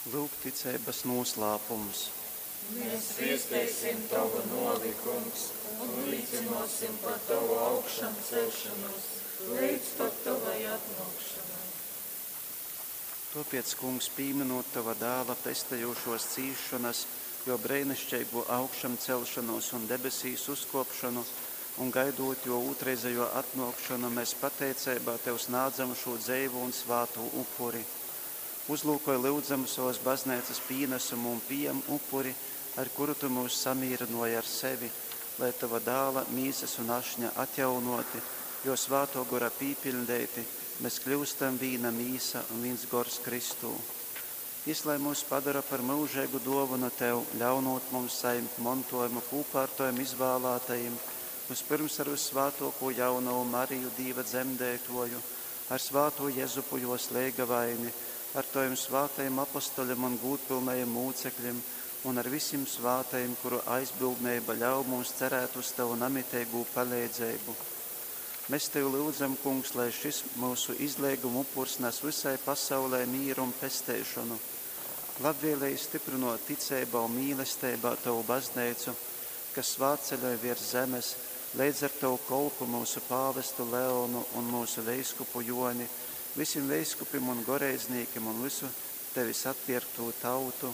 Lūk, ticības noslēpums. Mēs viestēsim tavu nolikumus un līdzinosim par tavu augšām celšanos, līdz pat tavai atnākšanai. Topiet, kungs, pieminot tava dēla pestējošos cīšanas, jo brēnišķīgu augšām celšanos un debesīs uzkopšanu, un gaidot jo otrreizējo atnākšanu, mēs pateicībā tev snādzam šo dzeivu un svātu upuri. Uzlūkoj lūdzam savas baznīcas pienesumu un pieejam upuri, ar kuru tu mūs samīrinoji ar sevi, lai tava dēla mīsas un ašņa atjaunoti, jo svāto gora pīpildēti, mēs kļūstam vīna mīsa un viens gors Kristū. Lai mūs padara par mūžēgu dovanu tev, ļaunot mums saimt montojumu kūpā ar tojiem izvēlētajiem, vispirms ar svātoko jauno Mariju Dīva dzemdētoju, ar svāto Jezupu jo slēga vaini, ar tojiem svātajiem apostoļiem un gūtpilnajiem mūcekļiem, un ar visiem svātajiem, kuru aizbildnība ļauj mums cerēt uz tavu namitēgu palīdzību. Mēs tev lūdzam, kungs, lai šis mūsu izlieguma upurs nes visai pasaulē mīru un pestēšanu. Labvēlēji stiprinot ticībā un mīlestībā tavu baznīcu, kas svāceļoja virs zemes, līdz ar tavu kolpu mūsu pāvestu Leonu un mūsu veiskupu Joni, visiem veiskupim un goreiznīkiem un visu tevis atpirktu tautu.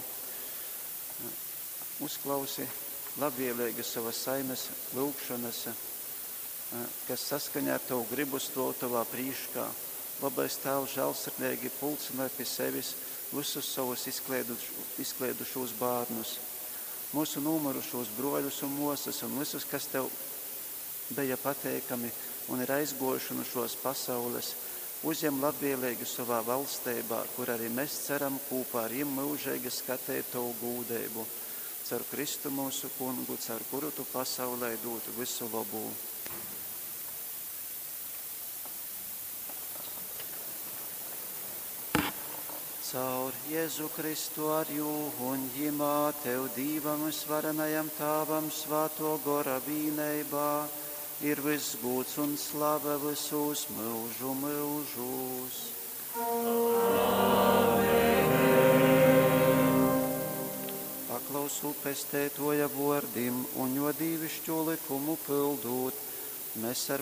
Uzklausi labvēlīgi savas saimes lūgšanas, kas saskaņā ar tavu gribu stāv tavā prīškā. Labais Tēvs žēlsirdīgi pulcināja pie sevis visus savus izkliedušos bērnus, mūsu nomurušos broļus un mosas un visus, kas tev bija pateikami un ir aizgojuši no šos pasaules, uzņem labvēlīgi savā valstībā, kur arī mēs ceram kopā ar viņiem mūžīgi skatīt tavu gūdību. Caur Kristu mūsu kungu, caur kuru tu pasaulē dotu visu labu. Caur Jēzu Kristu ar jū un ģimā tev Dīvam svarenajam Tāvam svāto gora vīneibā ir viss gūts un slava visos mūžu mūžus. Paklausu pestētoja vordim un jo dīvišķo likumu pildot, mēs ar